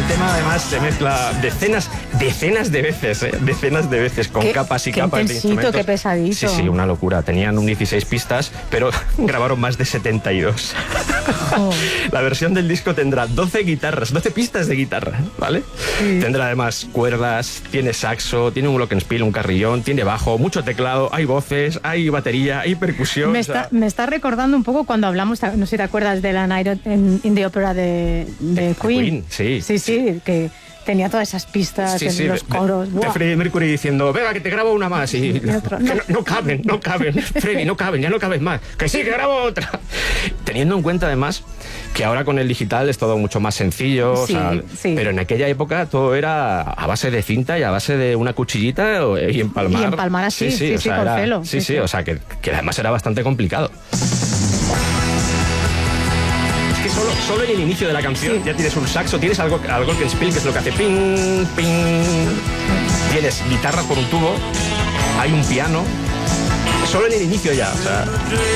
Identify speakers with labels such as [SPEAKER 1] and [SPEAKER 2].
[SPEAKER 1] el tema además se mezcla decenas de veces, con capas y capas de instrumentos.
[SPEAKER 2] Qué pesadito.
[SPEAKER 1] Sí, sí, una locura. Tenían un 16 pistas, pero grabaron más de 72.
[SPEAKER 2] Oh.
[SPEAKER 1] La versión del disco tendrá 12 pistas de guitarra, ¿vale?
[SPEAKER 2] Sí.
[SPEAKER 1] Tendrá además cuerdas, tiene saxo, tiene un glockenspiel, un carrillón, tiene bajo, mucho teclado, hay voces, hay batería, hay percusión.
[SPEAKER 2] Me está recordando un poco cuando hablamos, no sé si te acuerdas de la Night in the Opera de Queen.
[SPEAKER 1] Sí,
[SPEAKER 2] que tenía todas esas pistas, los coros.
[SPEAKER 1] De Freddie Mercury diciendo, venga, que te grabo una más. Y no caben. Freddie, no caben, ya no cabes más. Que sí, que grabo otra. Teniendo en cuenta además que ahora con el digital es todo mucho más sencillo, pero en aquella época todo era a base de cinta y a base de una cuchillita y empalmar.
[SPEAKER 2] Y empalmar así, con celo.
[SPEAKER 1] Sí, o sea, que además era bastante complicado. Es que solo en el inicio de la canción ya tienes un saxo, tienes algo glockenspiel, que es lo que hace ping, ping. Tienes guitarra por un tubo, hay un piano. Solo en el inicio ya, o sea...